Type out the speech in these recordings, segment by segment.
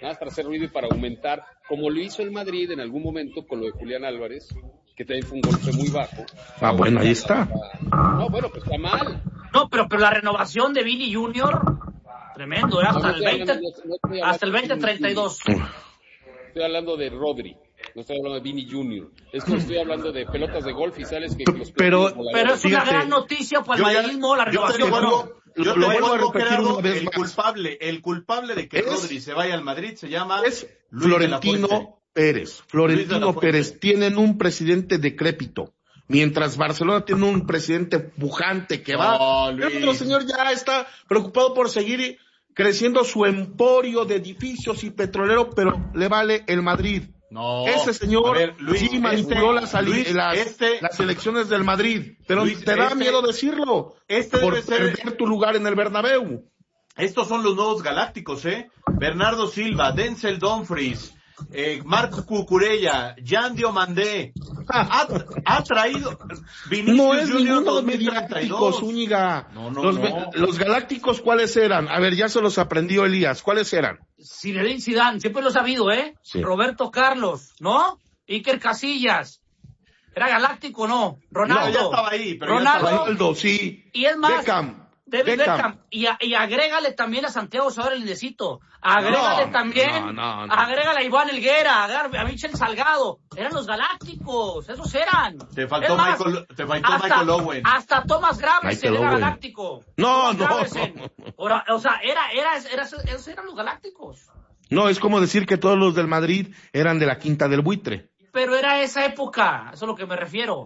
nada más para hacer ruido y para aumentar, como lo hizo el Madrid en algún momento con lo de Julián Álvarez, que también fue un golpe muy bajo. Bueno, ahí está. No, bueno, pues está mal. No, pero la renovación de Vini Junior, tremendo, hasta el 2032. Estoy hablando de Rodri. No estoy hablando de Vini Junior. Estoy hablando de pelotas de golf y sales que los pero es una gran noticia para el madridismo, la renovación. Yo te vuelvo a repetir una vez más. El culpable de que Rodri se vaya al Madrid se llama Florentino Pérez. Florentino Pérez. Tienen un presidente decrépito. Mientras Barcelona tiene un presidente pujante que va. El otro señor ya está preocupado por seguir creciendo su emporio de edificios y petrolero, pero le vale el Madrid. No. Ese señor sí manipuló las elecciones del Madrid, pero te da miedo decirlo por perder tu lugar en el Bernabéu. Estos son los nuevos galácticos, Bernardo Silva, Denzel Dumfries, Marco Cucurella, Jan Diomandé, ha traído Vinicius no es Junior ninguno de mis galácticos, Zúñiga. Los galácticos, ¿cuáles eran? A ver, ya se los aprendió Elías. ¿Cuáles eran? Zinedine Zidane, siempre lo he sabido, Sí. Roberto Carlos, ¿no? Iker Casillas. ¿Era galáctico o no? Ronaldo. No, ya estaba ahí, pero Ronaldo, sí. Y es más, David Beckham. Y agrégale también a Santiago Sador el Lindecito. Agrégale también. Agrégale a Iván Helguera, a Michel Salgado. Eran los galácticos, esos eran. Te faltó Michael Owen. Hasta Thomas Gravesen era galáctico. No. O sea, esos eran los galácticos. No, es como decir que todos los del Madrid eran de la Quinta del Buitre. Pero era esa época, eso es a lo que me refiero.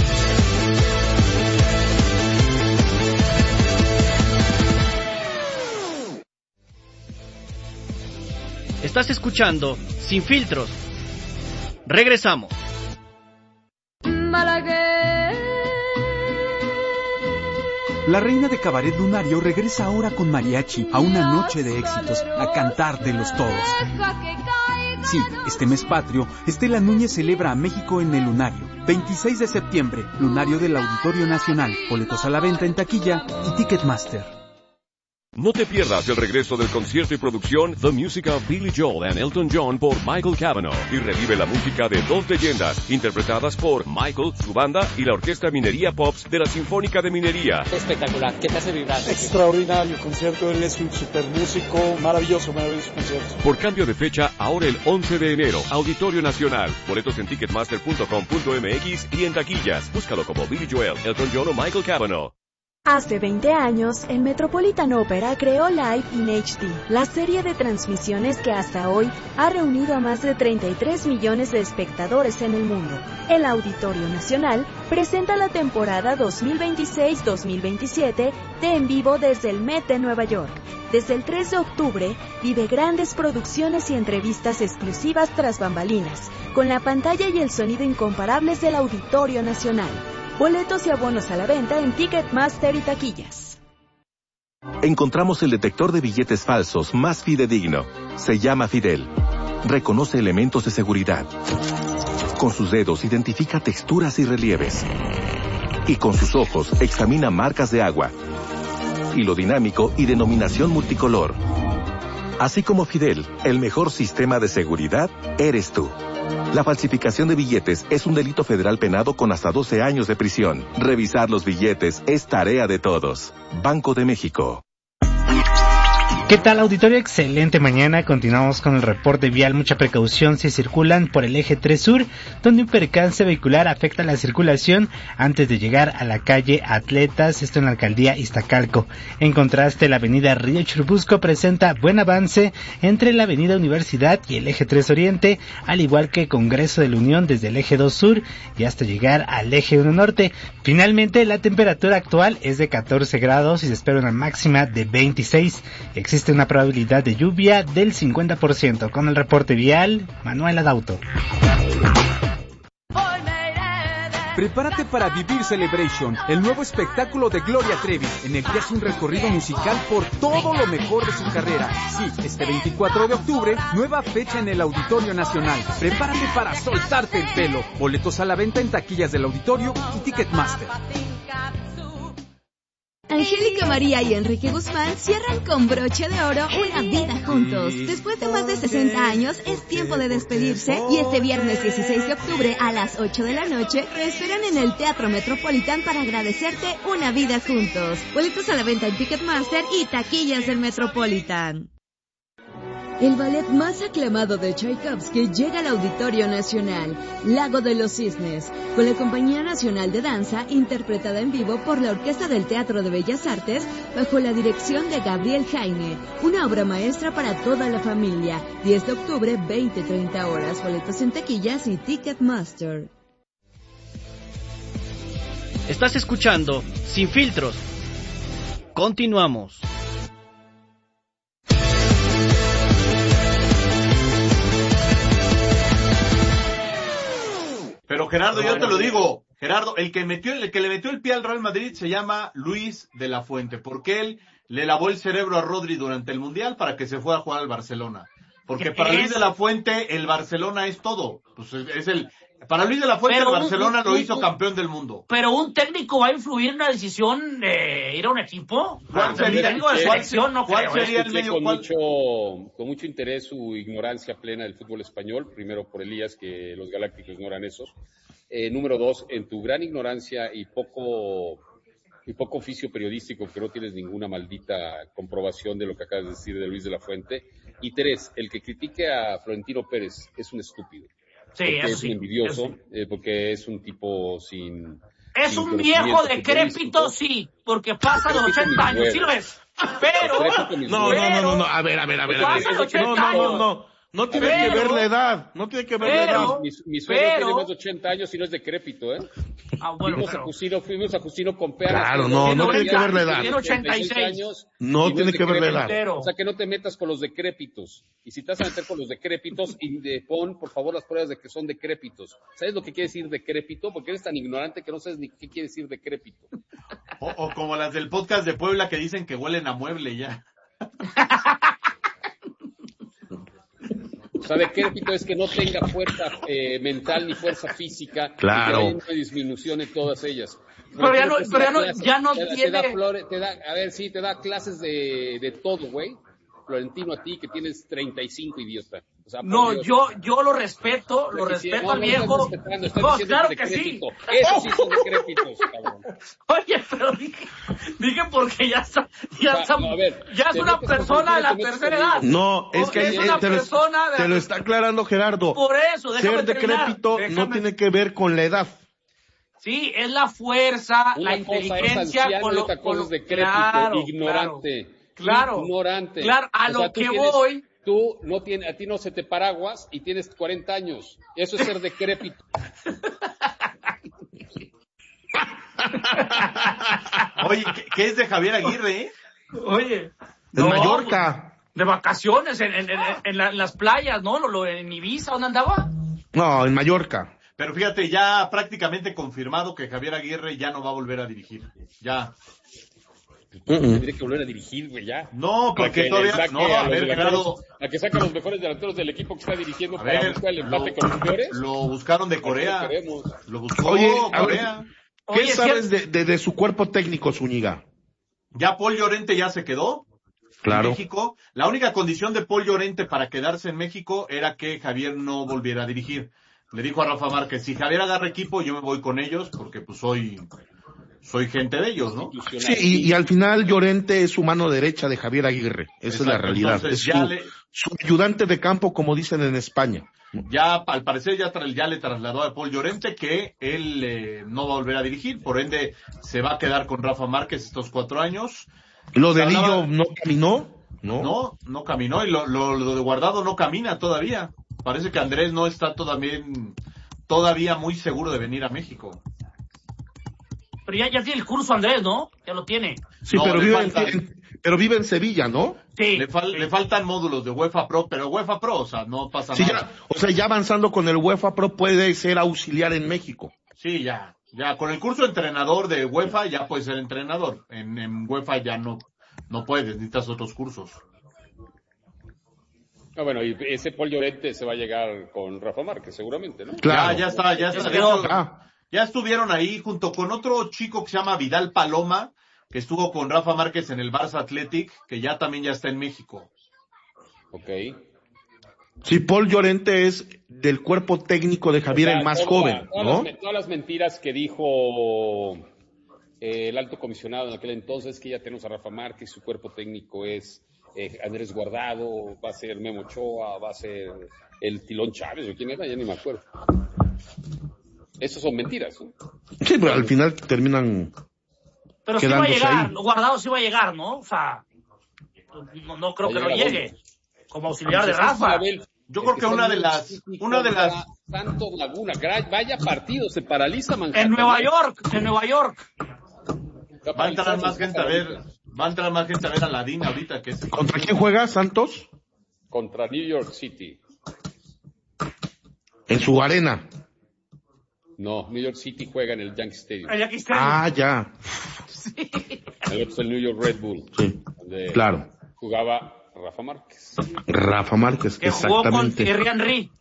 Estás escuchando Sin Filtros. Regresamos. La reina de Cabaret Lunario regresa ahora con mariachi a una noche de éxitos, a cantar de los todos. Sí, este mes patrio, Estela Núñez celebra a México en el Lunario. 26 de septiembre, Lunario del Auditorio Nacional. Boletos a la venta en taquilla y Ticketmaster. No te pierdas el regreso del concierto y producción The Music of Billy Joel and Elton John por Michael Cavanaugh y revive la música de dos leyendas interpretadas por Michael, su banda y la Orquesta Minería Pops de la Sinfónica de Minería. Espectacular, ¿qué te hace vibrar? Extraordinario concierto, él es un super músico, maravilloso concierto. Por cambio de fecha, ahora el 11 de enero, Auditorio Nacional. Boletos en ticketmaster.com.mx y en taquillas. Búscalo como Billy Joel, Elton John o Michael Cavanaugh. Hace 20 años, el Metropolitan Opera creó Live in HD, la serie de transmisiones que hasta hoy ha reunido a más de 33 millones de espectadores en el mundo. El Auditorio Nacional presenta la temporada 2026-2027 de En Vivo desde el Met de Nueva York. Desde el 3 de octubre, vive grandes producciones y entrevistas exclusivas tras bambalinas, con la pantalla y el sonido incomparables del Auditorio Nacional. Boletos y abonos a la venta en Ticketmaster y taquillas. Encontramos el detector de billetes falsos más fidedigno. Se llama Fidel. Reconoce elementos de seguridad. Con sus dedos identifica texturas y relieves. Y con sus ojos examina marcas de agua, hilo dinámico y denominación multicolor. Así como Fidel, el mejor sistema de seguridad eres tú. La falsificación de billetes es un delito federal penado con hasta 12 años de prisión. Revisar los billetes es tarea de todos. Banco de México. ¿Qué tal, auditorio? Excelente mañana. Continuamos con el reporte vial. Mucha precaución si circulan por el eje 3 Sur, donde un percance vehicular afecta la circulación antes de llegar a la calle Atletas, esto en la alcaldía Iztacalco. En contraste, la avenida Río Churubusco presenta buen avance entre la avenida Universidad y el eje 3 Oriente, al igual que Congreso de la Unión desde el eje 2 Sur y hasta llegar al eje 1 Norte. Finalmente, la temperatura actual es de 14 grados y se espera una máxima de 26. Existe una probabilidad de lluvia del 50%. Con el reporte vial, Manuel Adauto. Prepárate para vivir Celebration, el nuevo espectáculo de Gloria Trevi, en el que hace un recorrido musical por todo lo mejor de su carrera. Sí, este 24 de octubre, nueva fecha en el Auditorio Nacional. Prepárate para soltarte el pelo. Boletos a la venta en taquillas del Auditorio y Ticketmaster. Angélica María y Enrique Guzmán cierran con broche de oro una vida juntos. Después de más de 60 años, es tiempo de despedirse y este viernes 16 de octubre a las 8 de la noche te esperan en el Teatro Metropolitan para agradecerte una vida juntos. Boletos a la venta en Ticketmaster y taquillas del Metropolitan. El ballet más aclamado de Tchaikovsky llega al Auditorio Nacional, Lago de los Cisnes, con la Compañía Nacional de Danza, interpretada en vivo por la Orquesta del Teatro de Bellas Artes, bajo la dirección de Gabriel Jaime. Una obra maestra para toda la familia. 10 de octubre, 20-30 horas. Boletos en taquillas y Ticketmaster. Estás escuchando Sin Filtros. Continuamos. Pero Gerardo, yo te lo digo, Gerardo, el que le metió el pie al Real Madrid se llama Luis de la Fuente, porque él le lavó el cerebro a Rodri durante el Mundial para que se fuera a jugar al Barcelona. Porque para Luis de la Fuente el Barcelona es todo. Pues para Luis de la Fuente el Barcelona lo hizo campeón del mundo. Pero un técnico va a influir en una decisión de ir a un equipo. ¿Cuál sería el medio? Con mucho interés su ignorancia plena del fútbol español. Primero por Elías, que los galácticos ignoran eso. Número 2, en tu gran ignorancia y poco oficio periodístico, que no tienes ninguna maldita comprobación de lo que acabas de decir de Luis de la Fuente. Y 3, el que critique a Florentino Pérez es un estúpido. Sí, porque es un envidioso, porque es un tipo sin... Es un viejo decrépito, sí, porque pasa los 80 años, ¿sí lo ves? Pero... No, a ver. No tiene que ver la edad, Mi suegro tiene más de 80 años y no es decrépito, ¿eh? Fuimos a Cusino con peras. Claro, no tiene que ver la edad. Tiene 86 años. No tiene que ver la edad. O sea, que no te metas con los decrépitos. Y si te vas a meter con los decrépitos, pon, por favor, las pruebas de que son decrépitos. ¿Sabes lo que quiere decir decrépito? Porque eres tan ignorante que no sabes ni qué quiere decir decrépito. O como las del podcast de Puebla que dicen que huelen a mueble ya. O sea, decrépito es que no tenga fuerza mental ni fuerza física. Claro. Y que haya una disminución en todas ellas. Pero ya no tiene... Te da clases de todo, güey. Florentino, a ti que tienes 35, idiota. O sea, no, yo lo respeto al viejo. No, claro que sí. Esos sí son decrépitos, cabrón. Oye, pero dije porque ya es una persona de la tercera edad. No, es que te lo está aclarando Gerardo. Por eso, ser decrépito no tiene que ver con la edad. Sí, es la fuerza, la inteligencia, otra cosa es decrépito, ignorante. Claro, ignorante. Claro, lo que voy. A ti no se te paraguas y tienes 40 años. Eso es ser decrépito. Oye, ¿qué es de Javier Aguirre, Oye. De Mallorca. De vacaciones en las playas, ¿no? En Ibiza, ¿dónde andaba? No, en Mallorca. Pero fíjate, ya prácticamente confirmado que Javier Aguirre ya no va a volver a dirigir. Ya. Tendría que volver a dirigir, güey, ya. No, porque todavía... A que saca los mejores delanteros del equipo que está dirigiendo para buscar el empate con los peores. Lo buscaron de Corea. Lo buscó Corea. ¿Qué sabes de su cuerpo técnico, Zúñiga? Ya Paul Llorente ya se quedó. Claro. En México. La única condición de Paul Llorente para quedarse en México era que Javier no volviera a dirigir. Le dijo a Rafa Márquez, si Javier agarra equipo, yo me voy con ellos porque pues soy gente de ellos, ¿no? Sí, y al final Llorente es su mano derecha de Javier Aguirre. Esa es la realidad. Entonces, es su ayudante de campo, como dicen en España. Ya, al parecer, ya le trasladó a Paul Llorente que él no va a volver a dirigir, por ende se va a quedar con Rafa Márquez estos 4 años. ¿Lo de Lillo no caminó? No caminó, y lo de Guardado no camina todavía. Parece que Andrés no está todavía muy seguro de venir a México. Pero ya tiene el curso Andrés, ¿no? Ya lo tiene. Sí, no, pero vive en Sevilla, ¿no? Sí. Le faltan módulos de UEFA Pro, pero UEFA Pro, o sea, no pasa nada. Ya avanzando con el UEFA Pro puede ser auxiliar en México. Sí, ya con el curso de entrenador de UEFA ya puede ser entrenador. En UEFA ya no puedes, necesitas otros cursos. Bueno, y ese Paul Llorente se va a llegar con Rafa Márquez, seguramente, ¿no? Claro. Ya está. Ya estuvieron ahí junto con otro chico que se llama Vidal Paloma, que estuvo con Rafa Márquez en el Barça Athletic, que ya está en México. Ok. Sí, Paul Llorente es del cuerpo técnico de Javier, el más joven, ¿no? Todas las mentiras que dijo el alto comisionado en aquel entonces, que ya tenemos a Rafa Márquez, su cuerpo técnico es Andrés Guardado, va a ser Memo Ochoa, va a ser el Tilón Chávez, o quién era, ya ni me acuerdo. Esas son mentiras, ¿no? Sí, pero al final terminan. Pero sí va a llegar, Guardado sí va a llegar, ¿no? O sea, no creo que no llegue. Como auxiliar de Rafa. Yo creo que una de las Santos Laguna, vaya partido, se paraliza Manhattan. En Nueva York. Va a entrar más gente a ver a Ladín ahorita que es. ¿Contra quién juega Santos? Contra New York City. En su arena. No, New York City juega en el Yankee Stadium. El Yankee Stadium. Ah, ya. Sí. El otro es el New York Red Bull. Sí, claro. Jugaba Rafa Márquez. Que exactamente. Jugó con Thierry Henry.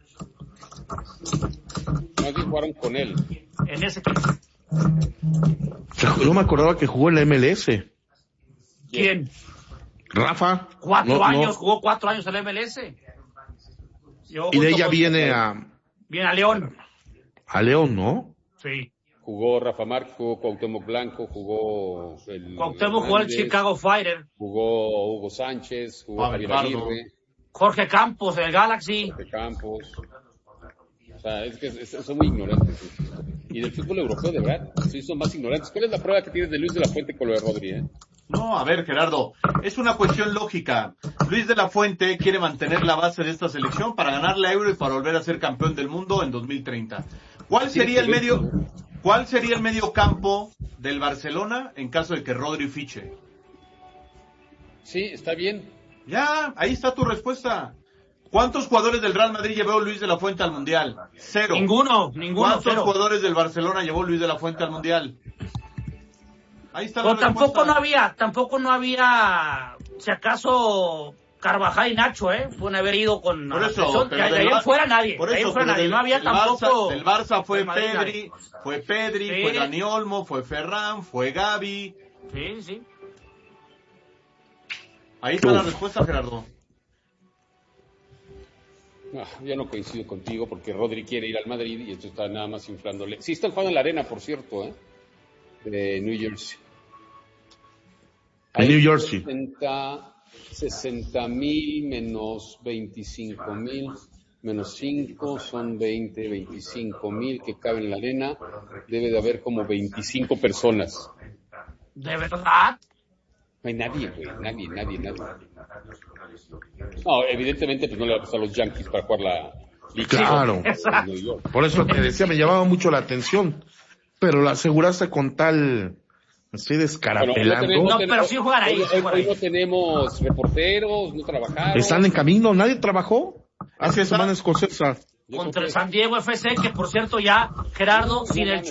Más bien jugaron con él. En ese equipo. Yo me acordaba que jugó en la MLS. ¿Quién? Rafa. 4 años, jugó 4 años en la MLS. Y de ella viene a León. A León, ¿no? Sí. Jugó Rafa Márquez, jugó Cuauhtémoc Blanco, jugó Cuauhtémoc jugó el Chicago Fire. Jugó Hugo Sánchez, jugó Javier Aguirre. Jorge Campos, del Galaxy. Jorge Campos. O sea, es que son muy ignorantes. Y del fútbol europeo, de verdad, sí son más ignorantes. ¿Cuál es la prueba que tienes de Luis de la Fuente con lo de Rodri, No, a ver, Gerardo, es una cuestión lógica. Luis de la Fuente quiere mantener la base de esta selección para ganar la Euro y para volver a ser campeón del mundo en 2030. ¿Cuál sería el medio campo del Barcelona en caso de que Rodri fiche? Sí, está bien. Ya, ahí está tu respuesta. ¿Cuántos jugadores del Real Madrid llevó Luis de la Fuente al Mundial? 0. Ninguno. ¿Cuántos jugadores del Barcelona llevó Luis de la Fuente al Mundial? Ahí está la respuesta. Tampoco no había, si acaso, Carvajal y Nacho, pueden haber ido con por eso, de ahí fuera nadie. Por eso, no había tampoco. Del Barça fue Pedri, sí. Fue Dani Olmo, fue Ferran, fue Gavi. Sí. Ahí está la respuesta, Gerardo. Ya no coincido contigo porque Rodri quiere ir al Madrid y esto está nada más inflándole. Sí, están jugando en la arena, por cierto, de New Jersey. En New Jersey. 60,000 menos 25,000 menos 5 son 25,000 que caben en la arena. Debe de haber como 25 personas. ¿De verdad? No hay nadie, güey. Nadie. No, evidentemente pues no le va a pasar a los Yankees para jugar la Liga. Claro. Por eso te decía, me llamaba mucho la atención. Pero la aseguraste con tal... Me estoy descarapelando. No, pero sí jugar ahí. Hoy no tenemos reporteros, no trabajaron. Están en camino, nadie trabajó. Hace semana escocesa. Contra el San Diego FC, que por cierto ya, Gerardo, sin el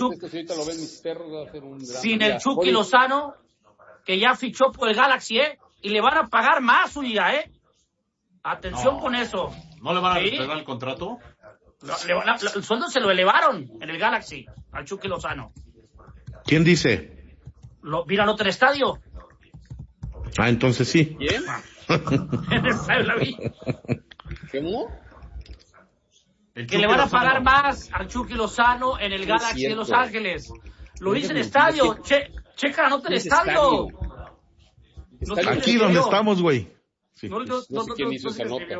Chucky Lozano, que ya fichó por el Galaxy, y le van a pagar más su liga, Atención con eso. ¿No le van a respetar el contrato? El sueldo se lo elevaron en el Galaxy, al Chucky Lozano. ¿Quién dice? Míralo en el estadio. Ah, entonces sí. ¿Quién? En el estadio la vi. ¿Cómo? Que le van a pagar más al Chucky Lozano en el Galaxy de Los Ángeles. Lo dice en el estadio. Checa la nota del estadio. Aquí donde estamos, güey. Sí, no sé quién hizo esa nota.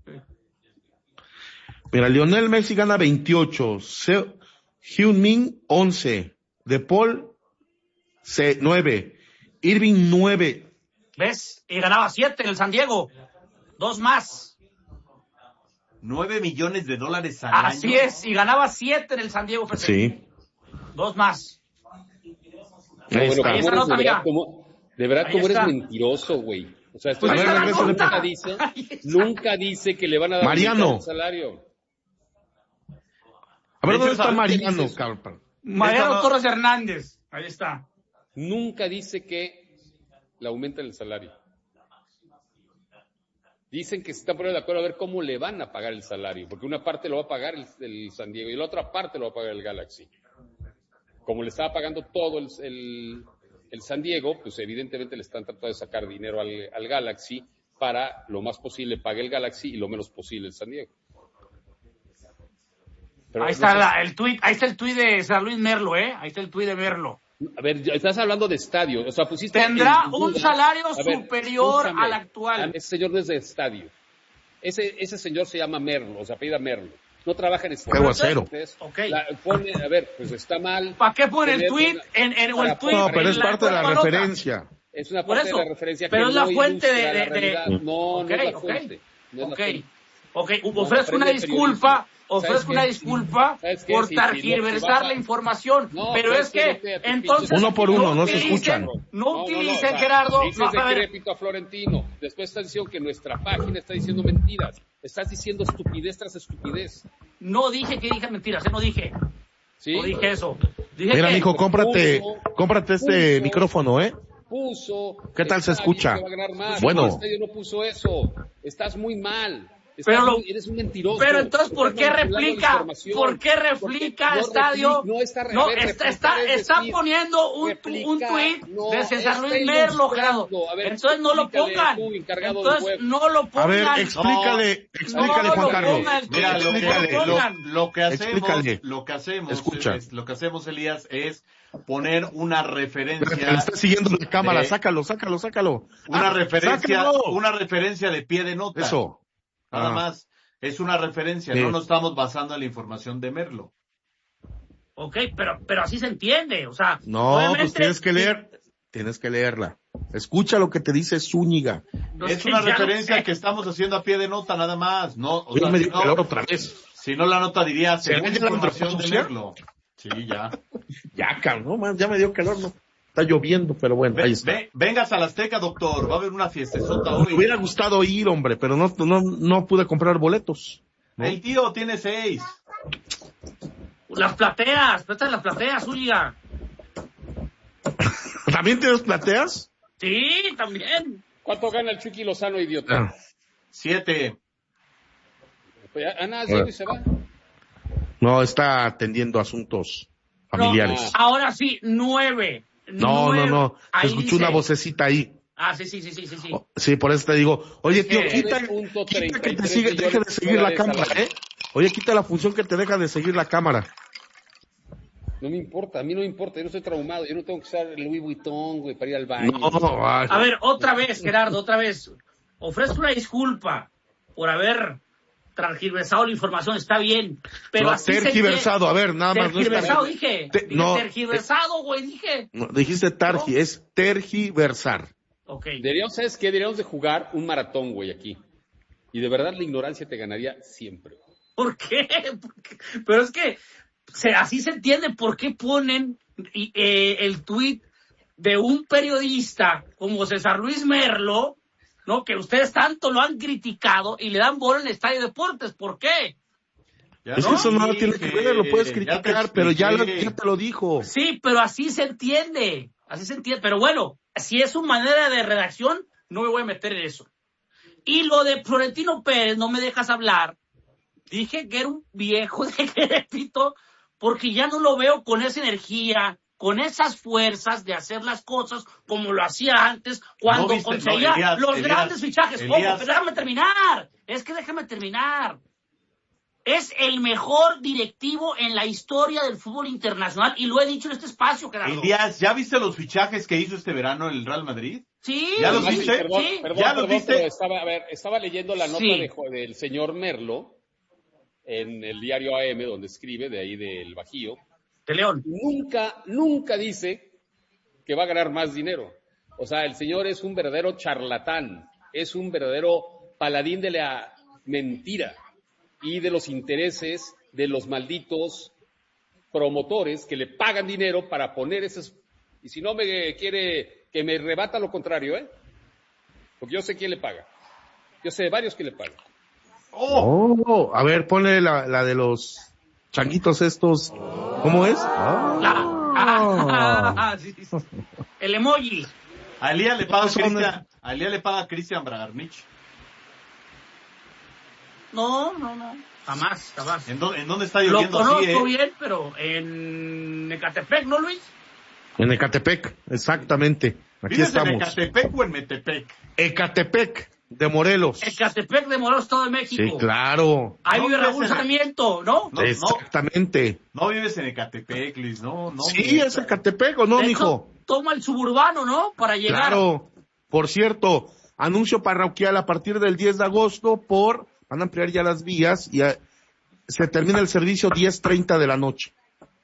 Mira, Lionel Messi gana 28, Heung-min 11, De Paul 9, Irving 9. ¿Ves? Y ganaba 7 en el San Diego. 2 más. $9 millones al año. Así es, y ganaba 7 en el San Diego FC. Sí. 2 más. Ahí está. De verdad, ¿cómo eres mentiroso, güey? O sea, nunca dice que le van a dar Mariano. el salario. A ver, ¿dónde está Mariano, Mariano Torres Hernández. Ahí está. Nunca dice que le aumentan el salario. Dicen que se están poniendo de acuerdo a ver cómo le van a pagar el salario, porque una parte lo va a pagar el San Diego y la otra parte lo va a pagar el Galaxy. Como le estaba pagando todo el el San Diego, pues evidentemente le están tratando de sacar dinero al Galaxy para lo más posible pague el Galaxy y lo menos posible el San Diego. Pero ahí está el tuit de San Luis Merlo, Ahí está el tuit de Merlo. A ver, estás hablando de estadio, o sea, pusiste... Tendrá un salario superior al actual. Ese señor no es de estadio. Ese señor se llama Merlo, o sea, apellida Merlo. No trabaja en estadio. Okay. A ver, pues está mal. ¿Para qué pone el tuit? El tuit no, pero es parte de la referencia. Es una parte de la referencia pero que es la no fuente de... No es la fuente. Ofrezco una disculpa por tergiversar la información, pero es que entonces uno por uno, no se escuchan. No utilicen, Gerardo. Dices decrépito a Florentino, después estás diciendo que nuestra página está diciendo mentiras, estás diciendo estupidez tras estupidez. No dije que dije mentiras, no dije. ¿Sí? No dije eso. Dije mira, mijo, cómprate este micrófono, ¿Qué tal se escucha? Bueno. El estadio no puso eso. Estás muy mal. Eres un mentiroso. Pero entonces, ¿por qué replica? ¿Por qué replica Estadio? Está poniendo un tuit de César Luis Merlo, Gerardo. Entonces no lo pongan. Entonces no lo pongan. A ver, explícale, Juan Carlos. Mira, lo que hacemos, Elías, es poner una referencia. Le está siguiendo la cámara, sácalo. Una referencia de pie de nota. Eso. Nada más, es una referencia, no nos estamos basando en la información de Merlo. Ok, pero así se entiende, o sea... No, pues tienes que leerla. Escucha lo que te dice Zúñiga. Es una referencia que estamos haciendo a pie de nota, nada más. No, yo me dio calor otra vez. Si no, la nota diría, según la información de Merlo. Sí, ya. Ya, cabrón, ya me dio calor, ¿no? Está lloviendo, pero bueno, ahí está. Vengas a la Azteca, doctor. Va a haber una fiestezota hoy. Me hubiera gustado ir, hombre, pero no pude comprar boletos. ¿No? El tío tiene 6. Las plateas, Zúñiga. ¿También tienes plateas? Sí, también. ¿Cuánto gana el Chucky Lozano, idiota? 7. Pues ya se va. No, está atendiendo asuntos familiares. Ahora sí, 9. No. Se escuchó una vocecita ahí. Sí. Sí, por eso te digo, oye, tío, quita que te deje de seguir la cámara, Oye, quita la función que te deja de seguir la cámara. No me importa, a mí no me importa, yo no estoy traumado, yo no tengo que usar el Louis Vuitton, güey, para ir al baño. A ver, otra vez, Gerardo, ofrezco una disculpa por haber transgiversado la información, está bien, pero así tergiversado, a ver, nada más. Tergiversado, dije. Tergiversado, güey, dije. No, dijiste es tergiversar. Okay. ¿Sabes qué? Deberíamos de jugar un maratón, güey, aquí. Y de verdad la ignorancia te ganaría siempre. ¿Por qué? Pero es que así se entiende por qué ponen el tuit de un periodista como César Luis Merlo, ¿no? Que ustedes tanto lo han criticado y le dan bola en el Estadio Deportes. ¿Por qué? Es que eso no tiene que ver, lo puedes criticar, pero ya te lo dijo. Sí, pero así se entiende. Pero bueno, si es su manera de redacción, no me voy a meter en eso. Y lo de Florentino Pérez, no me dejas hablar. Dije que era un viejo decrépito, porque ya no lo veo con esa energía, con esas fuerzas de hacer las cosas como lo hacía antes, cuando conseguía grandes fichajes. Déjame terminar. Déjame terminar. Es el mejor directivo en la historia del fútbol internacional y lo he dicho en este espacio, Gerardo. Elías, ¿ya viste los fichajes que hizo este verano el Real Madrid? Sí. ¿Ya los viste? Perdón, viste? Estaba leyendo la nota del señor Merlo en el diario AM, donde escribe, de ahí del Bajío. De León. Nunca dice que va a ganar más dinero. O sea, el señor es un verdadero charlatán, es un verdadero paladín de la mentira y de los intereses de los malditos promotores que le pagan dinero para poner esos... Y si no me quiere que me rebata lo contrario, porque yo sé quién le paga. Yo sé de varios que le pagan. A ver, ponle la de los changuitos estos. ¿Cómo es? Sí. El emoji. A Elías le paga Cristian Bragarnich. No. Jamás. ¿En dónde está lloviendo así? Lo conozco bien, pero en Ecatepec, ¿no, Luis? En Ecatepec, exactamente. Aquí ¿Vives estamos. en Ecatepec o en Metepec? Ecatepec, de Morelos. Ecatepec de Morelos, Estado de México. Sí, claro. Ahí vive No, Raúl Sarmiento, ¿no? Exactamente. No vives en Ecatepec, Luis, no. Sí, es Ecatepec, ¿o no, De mijo? hecho, toma el suburbano, ¿no? Para llegar. Claro. Por cierto, anuncio parroquial a partir del 10 de agosto van a ampliar ya las vías y se termina el servicio 10:30 de la noche.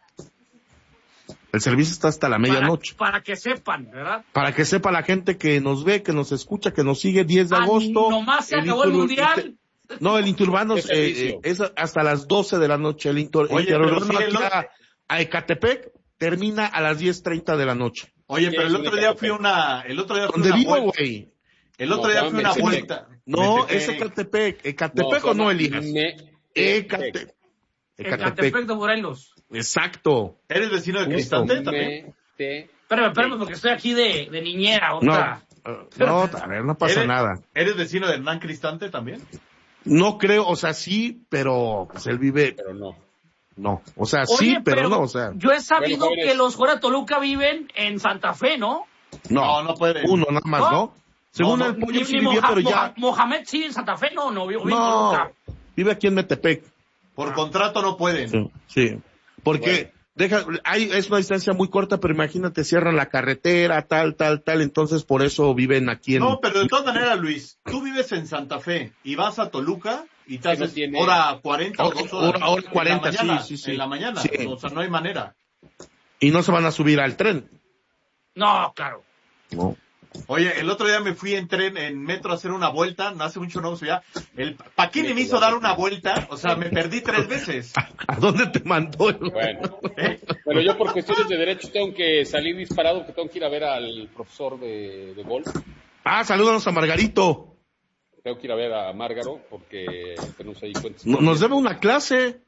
El servicio está hasta la medianoche. Para que sepan, ¿verdad? Para que sepa la gente que nos ve, que nos escucha, que nos sigue 10 de agosto. Nomás se acabó el mundial. No, el Interurbano es hasta las 12 de la noche. El Interurbano aquí a Ecatepec termina a las 10:30 de la noche. Oye, pero el otro día fui una ¿Dónde vivo, güey? El otro día fui una vuelta. No, es Ecatepec. ¿Ecatepec o no, Elías? Ecatepec. Ecatepec de Morelos. Exacto. ¿Eres vecino de Cristante también? Espérame, porque estoy aquí de niñera. No, a ver, no pasa nada. ¿Eres vecino de Hernán Cristante también? No creo, o sea, sí, pero pues él vive... Pero no. No, o sea, Oye, sí, pero no, o sea... Yo he sabido que los Juárez Toluca viven en Santa Fe, ¿no? No puede. Uno nada más, ¿no? Según el pollo sí vivió, pero ya... Mohamed sí en Santa Fe, no vive en No, Toluca. vive aquí en Metepec. Por contrato no pueden. Sí, porque es una distancia muy corta, pero imagínate, cierran la carretera, tal, entonces por eso viven aquí en... No, pero de todas maneras, Luis, tú vives en Santa Fe y vas a Toluca y te haces hora 40 o 2 horas. Hora 40, sí. En la mañana, sí. O sea, no hay manera. Y no se van a subir al tren. No, claro. No. Oye, el otro día me fui en tren, en metro a hacer una vuelta, no hace mucho no subía. El Paquini me hizo dar una vuelta, o sea, me perdí 3 veces. ¿A dónde te mandó? Bueno, yo por cuestiones de derechos tengo que salir disparado, que tengo que ir a ver al profesor de golf. Salúdanos a Margarito. Tengo que ir a ver a Márgaro, porque tenemos ahí cuentas. Nos debe una clase.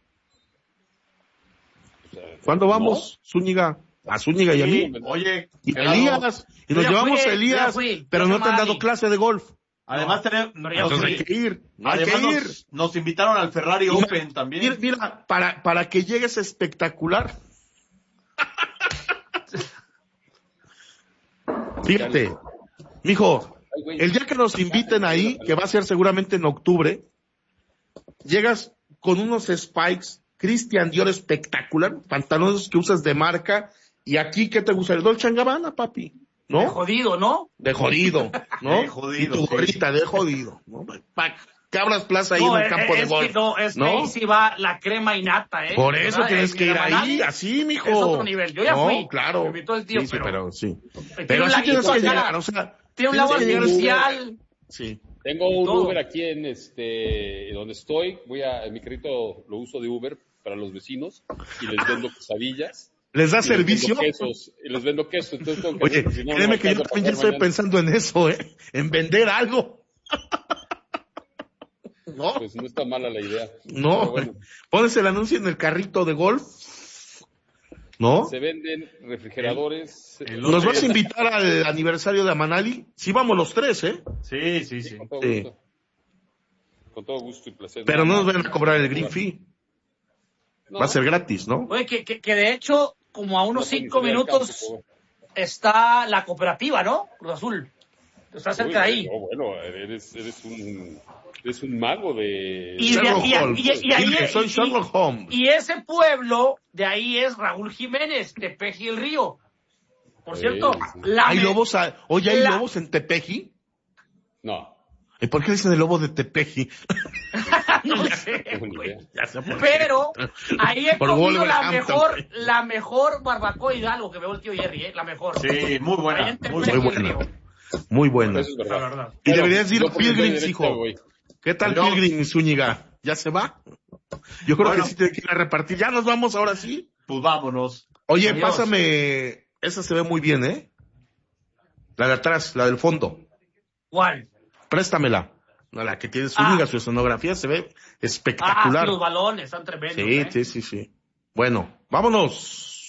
O sea, ¿cuándo vamos, Zúñiga? A Zúñiga y a mí. Oye, y Elías. Y nos llevamos a Elías, pero no te han dado clase de golf. Además hay que ir. Nos invitaron al Ferrari Open también. Mira, para que llegues espectacular. Fíjate, mijo, el día que nos inviten ahí, que va a ser seguramente en octubre, llegas con unos spikes Christian Dior espectacular, pantalones que usas de marca, y aquí, ¿qué te gusta? El Dolce & Gabbana, papi, ¿no? De jodido, ¿no? De jodido, ¿no? De jodido, y tu gorrita, de jodido, ¿no? Que abras plaza ahí en el campo de golf. Que ahí sí va la crema innata, ¿eh? Por eso tienes que ir ahí, así, mijo. Es otro nivel. Yo ya fui. Claro. Me invitó el tío, sí. Pero Pero así tienes que llegar, o sea. Tiene un lago artificial. Sí. Tengo un Uber aquí en donde estoy. Mi carrito lo uso de Uber para los vecinos y les vendo quesadillas. ¿Les da servicio? Les vendo quesos. Entonces tengo que Oye, créeme que yo también ya estoy pensando en eso, en vender algo. ¿No? Pues no está mala la idea. No, bueno. Pones el anuncio en el carrito de golf, ¿no? Se venden refrigeradores. ¿Nos vas a invitar al aniversario de Amanali? Sí, vamos los 3, ¿eh? Sí. Con todo gusto y placer. Pero no nos van a cobrar el green fee. No. Va a ser gratis, ¿no? Oye, que de hecho, como a unos 5 minutos está la cooperativa, ¿no? Cruz Azul. Está cerca de ahí. Bueno, eres un mago de... Soy Sherlock Holmes. Y ese pueblo, de ahí es Raúl Jiménez, Tepeji el Río. Por cierto, ¿hay lobos? Oye, ¿hay lobos en Tepeji? No. ¿Y por qué dicen el lobo de Tepeji? No sé, güey. Pero ahí he comido la mejor barbacoa Hidalgo que veo el tío Jerry, la mejor. Sí, muy buena. Muy buena. Eso es verdad. Y deberías ir a Pilgrims, hijo. ¿Qué tal Pilgrims, Zúñiga? ¿Ya se va? Yo creo que sí tiene que ir a repartir. ¿Ya nos vamos ahora sí? Pues vámonos. Oye, adiós. Pásame. Esa se ve muy bien, ¿eh? La de atrás, la del fondo. ¿Cuál? Préstamela. La que tiene Zúñiga, su escenografía se ve espectacular. Los balones, están tremendos. Sí. Bueno, vámonos.